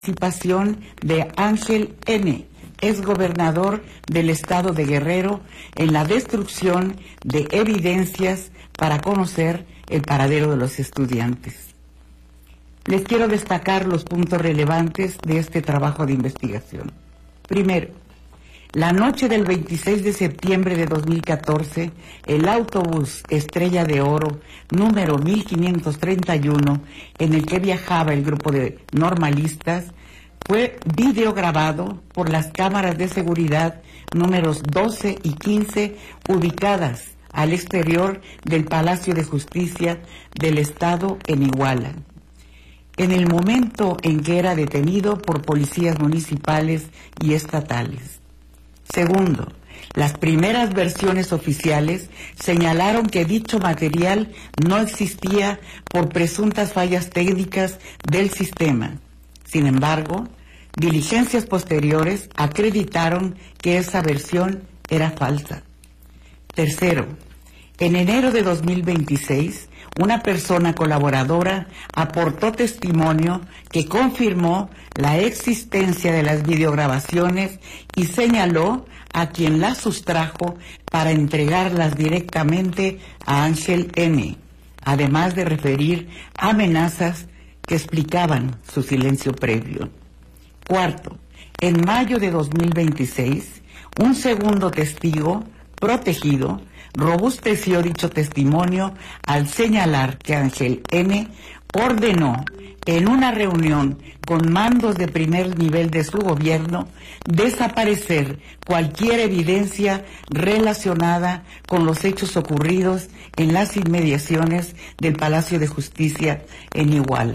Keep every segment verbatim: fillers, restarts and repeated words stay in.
participación de Ángel N., exgobernador del estado de Guerrero, en la destrucción de evidencias para conocer el paradero de los estudiantes. Les quiero destacar los puntos relevantes de este trabajo de investigación. Primero, la noche del veintiséis de septiembre de dos mil catorce, el autobús Estrella de Oro número mil quinientos treinta y uno, en el que viajaba el grupo de normalistas, fue videograbado por las cámaras de seguridad números doce y quince, ubicadas al exterior del Palacio de Justicia del Estado en Iguala, en el momento en que era detenido por policías municipales y estatales. Segundo, las primeras versiones oficiales señalaron que dicho material no existía por presuntas fallas técnicas del sistema. Sin embargo, diligencias posteriores acreditaron que esa versión era falsa. Tercero, en enero de dos mil veintiséis, una persona colaboradora aportó testimonio que confirmó la existencia de las videograbaciones y señaló a quien las sustrajo para entregarlas directamente a Ángel N., además de referir amenazas que explicaban su silencio previo. Cuarto, en mayo de dos mil veintiséis, un segundo testigo protegido robusteció dicho testimonio al señalar que Ángel N. ordenó en una reunión con mandos de primer nivel de su gobierno desaparecer cualquier evidencia relacionada con los hechos ocurridos en las inmediaciones del Palacio de Justicia en Iguala.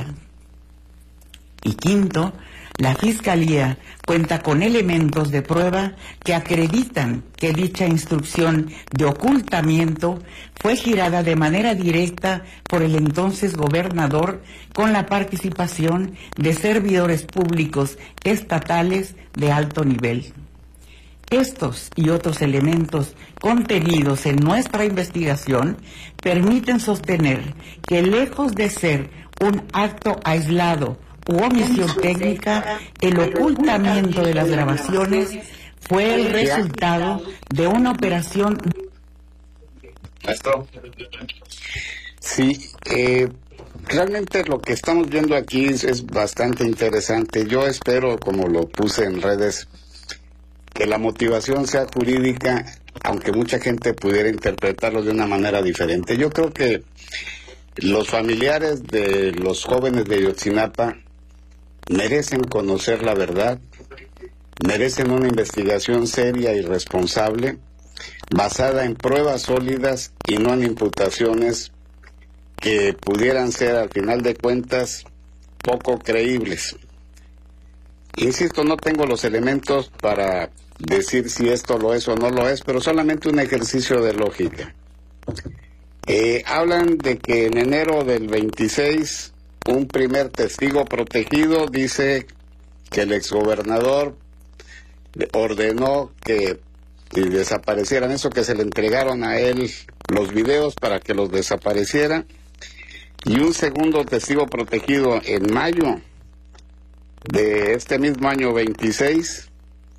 Y quinto, la Fiscalía cuenta con elementos de prueba que acreditan que dicha instrucción de ocultamiento fue girada de manera directa por el entonces gobernador con la participación de servidores públicos estatales de alto nivel. Estos y otros elementos contenidos en nuestra investigación permiten sostener que, lejos de ser un acto aislado u omisión técnica, el ocultamiento de las grabaciones fue el resultado de una operación. Maestro. Sí, eh, realmente lo que estamos viendo aquí es, es bastante interesante. Yo espero, como lo puse en redes, que la motivación sea jurídica, aunque mucha gente pudiera interpretarlo de una manera diferente. Yo creo que los familiares de los jóvenes de Ayotzinapa merecen conocer la verdad, merecen una investigación seria y responsable, basada en pruebas sólidas y no en imputaciones que pudieran ser, al final de cuentas, poco creíbles. Insisto, no tengo los elementos para decir si esto lo es o no lo es, pero solamente un ejercicio de lógica. Eh, hablan de que en enero del veintiséis... un primer testigo protegido dice que el exgobernador ordenó que desaparecieran eso, que se le entregaron a él los videos para que los desapareciera. Y un segundo testigo protegido en mayo de este mismo año veintiséis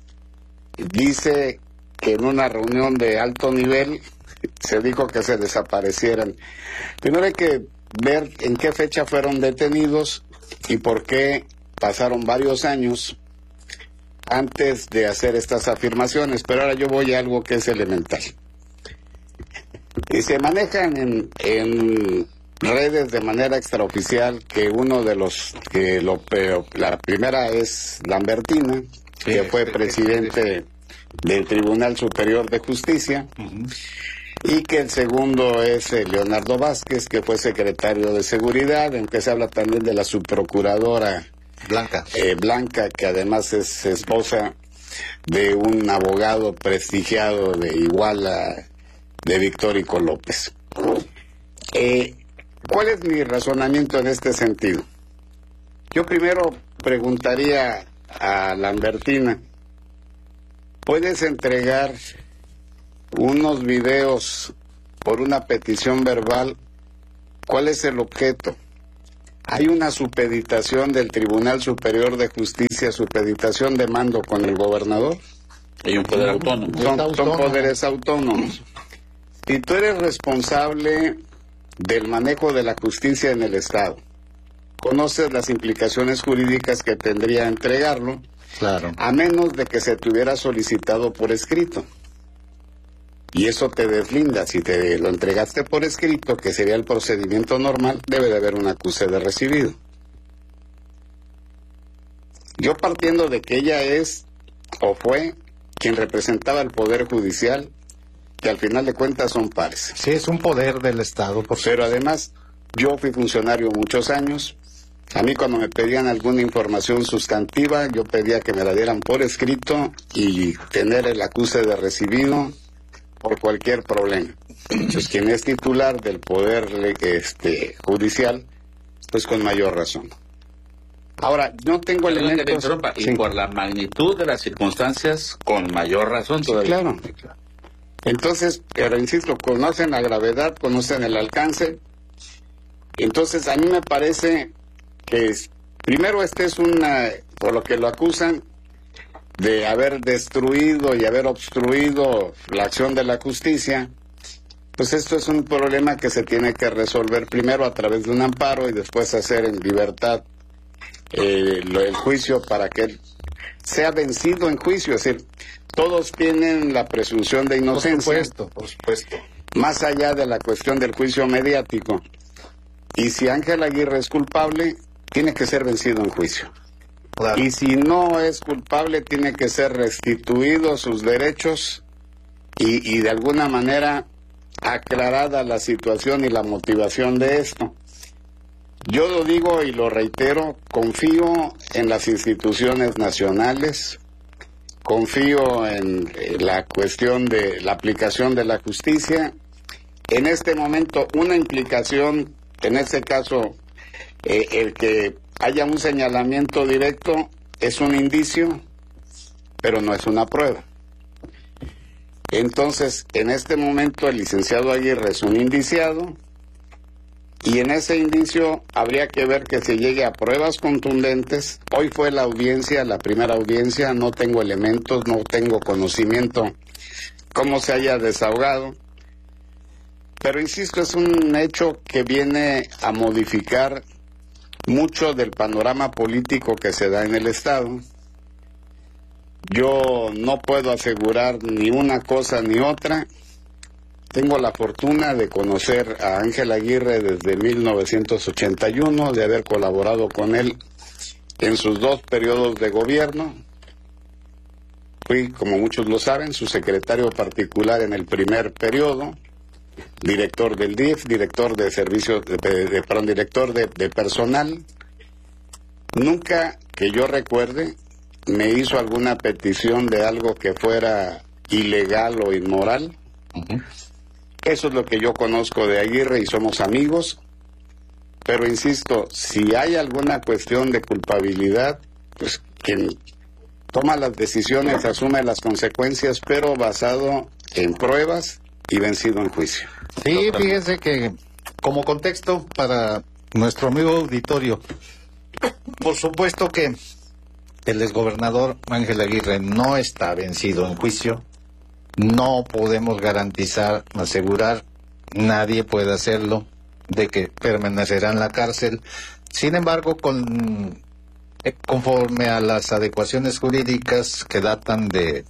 dice que en una reunión de alto nivel se dijo que se desaparecieran. Primero hay que ver en qué fecha fueron detenidos y por qué pasaron varios años antes de hacer estas afirmaciones, pero ahora yo voy a algo que es elemental. Y se manejan en, en redes de manera extraoficial que uno de los que lo peor, la primera es Lambertina, sí, que fue presidente del Tribunal Superior de Justicia, uh-huh. Y que el segundo es eh, Leonardo Vázquez, que fue secretario de Seguridad, aunque se habla también de la subprocuradora Blanca, eh, Blanca, que además es esposa de un abogado prestigiado de Iguala, de Victórico López. Eh, ¿Cuál es mi razonamiento en este sentido? Yo primero preguntaría a Lambertina, ¿puedes entregar unos videos por una petición verbal? ¿Cuál es el objeto? hay una supeditación del Tribunal Superior de Justicia, supeditación de mando con el gobernador. Hay un poder autónomo. Son, son poderes autónomos. Si tú eres responsable del manejo de la justicia en el Estado, conoces las implicaciones jurídicas que tendría entregarlo, claro, a menos de que se te hubiera solicitado por escrito. Y eso te deslinda. Si te lo entregaste por escrito, que sería el procedimiento normal, debe de haber un acuse de recibido. Yo, partiendo de que ella es o fue quien representaba el Poder Judicial, que al final de cuentas son pares. Sí, es un poder del Estado. Por Pero además, yo fui funcionario muchos años. A mí, cuando me pedían alguna información sustantiva, yo pedía que me la dieran por escrito y tener el acuse de recibido por cualquier problema. Entonces, quien es titular del Poder este, Judicial, pues con mayor razón. Ahora, no tengo Perdón que te elementos... interrumpa, y Sí. por la magnitud de las circunstancias, con mayor razón Sí, todavía. claro. Entonces, pero insisto, conocen la gravedad, conocen el alcance. Entonces, a mí me parece que es, primero este es una, por lo que lo acusan, de haber destruido y haber obstruido la acción de la justicia. Pues esto es un problema que se tiene que resolver primero a través de un amparo y después hacer en libertad eh, lo, el juicio para que él sea vencido en juicio. Es decir, todos tienen la presunción de inocencia. Por supuesto, por supuesto. Más allá de la cuestión del juicio mediático. Y si Ángel Aguirre es culpable, tiene que ser vencido en juicio. Claro. Y si no es culpable, tiene que ser restituido sus derechos y, y de alguna manera aclarada la situación y la motivación de esto. Yo lo digo y lo reitero, confío en las instituciones nacionales, confío en la cuestión de la aplicación de la justicia. En este momento, una implicación, en este caso, eh, el que haya un señalamiento directo es un indicio, pero no es una prueba. Entonces, en este momento el licenciado Aguirre es un indiciado y en ese indicio habría que ver que se llegue a pruebas contundentes. Hoy fue la audiencia, la primera audiencia, no tengo elementos, no tengo conocimiento cómo se haya desahogado. Pero insisto, es un hecho que viene a modificar mucho del panorama político que se da en el Estado. Yo no puedo asegurar ni una cosa ni otra. Tengo la fortuna de conocer a Ángel Aguirre desde mil novecientos ochenta y uno, de haber colaborado con él en sus dos periodos de gobierno. Fui, como muchos lo saben, su secretario particular en el primer periodo, director del D I F, director de servicios, de, de, perdón, director de, de personal. Nunca que yo recuerde me hizo alguna petición de algo que fuera ilegal o inmoral. Uh-huh. Eso es lo que yo conozco de Aguirre y somos amigos. Pero insisto, si hay alguna cuestión de culpabilidad, pues quien toma las decisiones asume las consecuencias, pero basado en pruebas y vencido en juicio. Sí, fíjense que como contexto para nuestro amigo auditorio, por supuesto que el exgobernador Ángel Aguirre no está vencido en juicio. No podemos garantizar, asegurar, nadie puede hacerlo, de que permanecerá en la cárcel. Sin embargo, con, eh, conforme a las adecuaciones jurídicas que datan de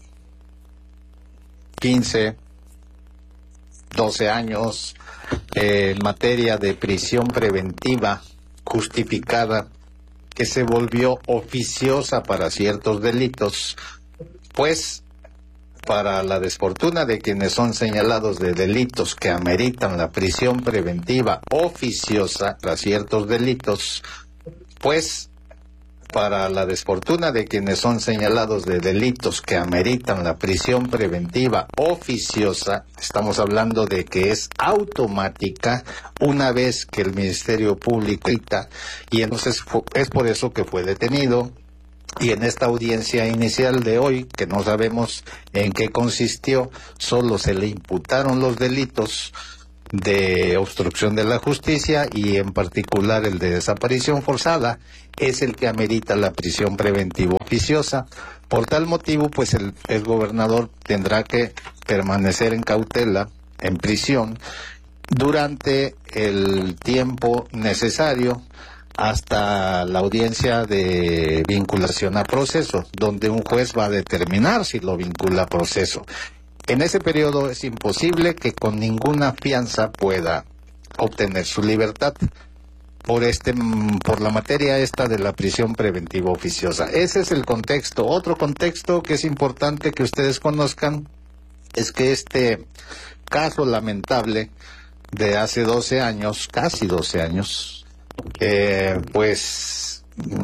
quince, doce años, eh, en materia de prisión preventiva justificada, que se volvió oficiosa para ciertos delitos, pues para la desfortuna de quienes son señalados de delitos que ameritan la prisión preventiva oficiosa para ciertos delitos, pues para la desfortuna de quienes son señalados de delitos que ameritan la prisión preventiva oficiosa, estamos hablando de que es automática una vez que el Ministerio Público dicta, y entonces es por eso que fue detenido. Y en esta audiencia inicial de hoy, que no sabemos en qué consistió, solo se le imputaron los delitos, de obstrucción de la justicia y en particular el de desaparición forzada es el que amerita la prisión preventiva oficiosa. Por tal motivo, pues el, el gobernador tendrá que permanecer en cautela, en prisión, durante el tiempo necesario hasta la audiencia de vinculación a proceso, donde un juez va a determinar si lo vincula a proceso. En ese periodo es imposible que con ninguna fianza pueda obtener su libertad por este por la materia esta de la prisión preventiva oficiosa. Ese es el contexto. Otro contexto que es importante que ustedes conozcan es que este caso lamentable de hace doce años, casi doce años, eh, pues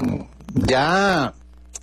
ya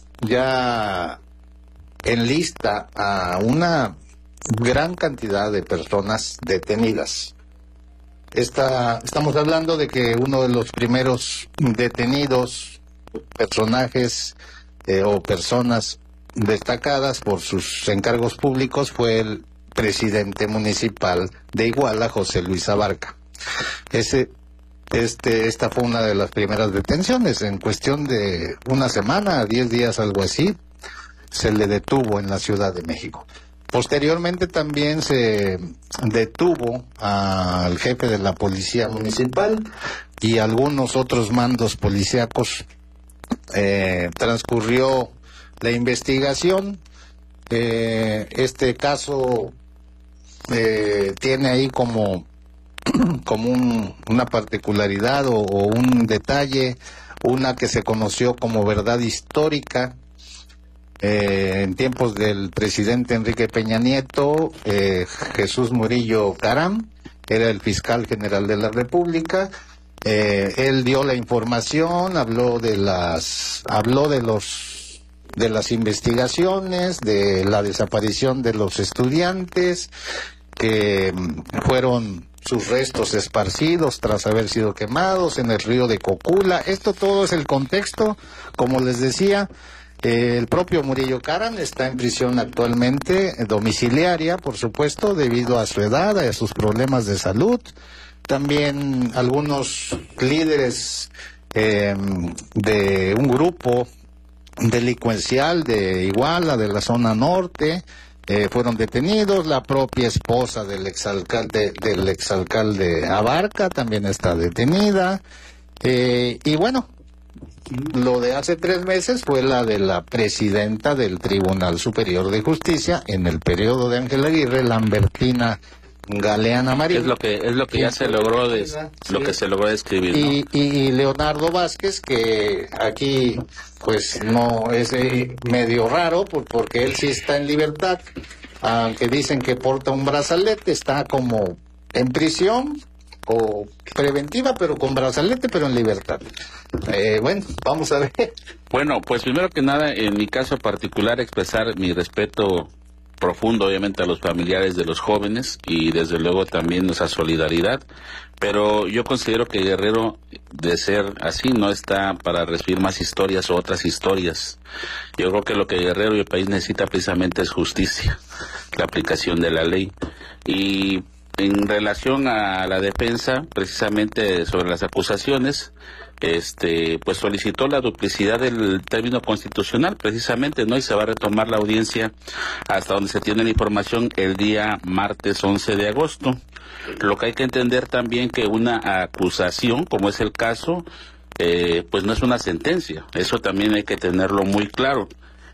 ya enlista a una gran cantidad de personas detenidas. Esta, estamos hablando de que uno de los primeros detenidos, personajes eh, o personas destacadas por sus encargos públicos, fue el presidente municipal de Iguala, José Luis Abarca. Ese, este, esta fue una de las primeras detenciones. En cuestión de una semana, diez días, algo así, se le detuvo en la Ciudad de México. Posteriormente también se detuvo al jefe de la policía municipal y algunos otros mandos policíacos. Eh, transcurrió la investigación. Eh, este caso eh, tiene ahí como, como un, una particularidad o, o un detalle, una que se conoció como verdad histórica. Eh, en tiempos del presidente Enrique Peña Nieto, eh, Jesús Murillo Caram era el fiscal general de la República. Eh, él dio la información, habló de las, habló de los, de las investigaciones, de la desaparición de los estudiantes que fueron sus restos esparcidos tras haber sido quemados en el río de Cocula. Esto todo es el contexto, como les decía. Eh, el propio Murillo Caram está en prisión actualmente, eh, domiciliaria, por supuesto, debido a su edad, a sus problemas de salud. También algunos líderes eh, de un grupo delincuencial de Iguala, de la zona norte, eh, fueron detenidos. La propia esposa del exalcalde, del exalcalde Abarca también está detenida. Eh, y bueno, lo de hace tres meses fue la de la presidenta del Tribunal Superior de Justicia en el periodo de Ángel Aguirre, Lambertina Galeana Marín. Es lo que es lo que ya se logró de, sí. lo que se logró describir, ¿no? Y, y Leonardo Vázquez, que aquí pues no es eh, medio raro por, porque él sí está en libertad, aunque dicen que porta un brazalete, está como en prisión o preventiva, pero con brazalete, pero en libertad. Eh, bueno, vamos a ver. Bueno, pues primero que nada, en mi caso particular, expresar mi respeto profundo, obviamente, a los familiares de los jóvenes y desde luego también nuestra solidaridad, pero yo considero que Guerrero, de ser así, no está para recibir más historias o otras historias. Yo creo que lo que Guerrero y el país necesita precisamente es justicia, la aplicación de la ley. Y en relación a la defensa, precisamente sobre las acusaciones, este, pues solicitó la duplicidad del término constitucional, precisamente, ¿no? Y se va a retomar la audiencia hasta donde se tiene la información el día martes once de agosto. Lo que hay que entender también que una acusación, como es el caso, eh, pues no es una sentencia. Eso también hay que tenerlo muy claro.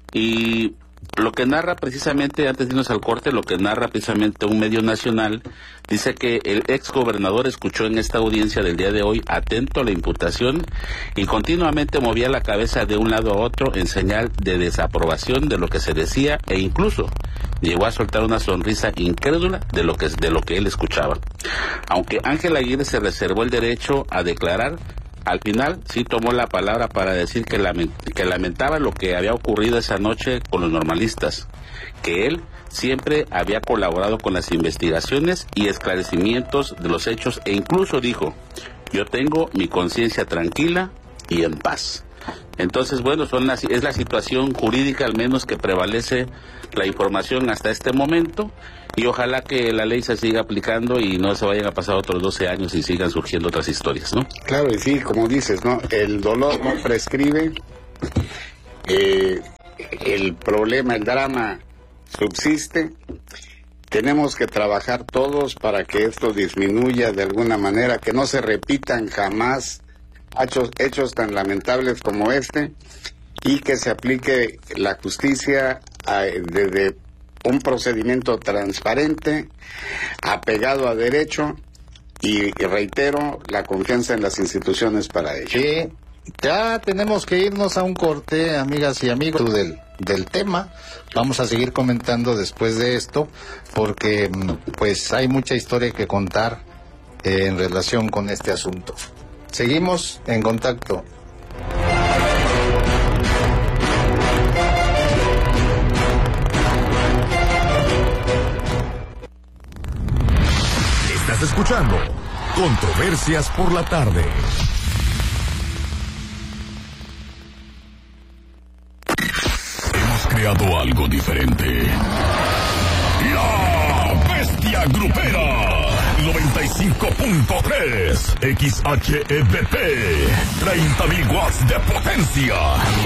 Y lo que narra precisamente, antes de irnos al corte, lo que narra precisamente un medio nacional, dice que el ex gobernador escuchó en esta audiencia del día de hoy atento a la imputación y continuamente movía la cabeza de un lado a otro en señal de desaprobación de lo que se decía e incluso llegó a soltar una sonrisa incrédula de lo que, de lo que él escuchaba. Aunque Ángel Aguirre se reservó el derecho a declarar, al final sí tomó la palabra para decir que, lament que lamentaba lo que había ocurrido esa noche con los normalistas, que él siempre había colaborado con las investigaciones y esclarecimientos de los hechos e incluso dijo: yo tengo mi conciencia tranquila y en paz. Entonces, bueno, son las, es la situación jurídica al menos que prevalece la información hasta este momento, y ojalá que la ley se siga aplicando y no se vayan a pasar otros doce años y sigan surgiendo otras historias, ¿no? Claro, y sí, como dices, ¿no? El dolor no prescribe, eh, el problema, el drama subsiste. Tenemos que trabajar todos para que esto disminuya de alguna manera, que no se repitan jamás hechos, hechos tan lamentables como este, y que se aplique la justicia a, desde un procedimiento transparente, apegado a derecho, y, y reitero la confianza en las instituciones para ello. Sí, ya tenemos que irnos a un corte, amigas y amigos, del, del tema. Vamos a seguir comentando después de esto, porque pues hay mucha historia que contar eh, en relación con este asunto. Seguimos en contacto. Estás escuchando Controversias por la Tarde. Hemos creado algo diferente. La Bestia Grupera. noventa y cinco punto tres X H E B P. treinta mil watts de potencia.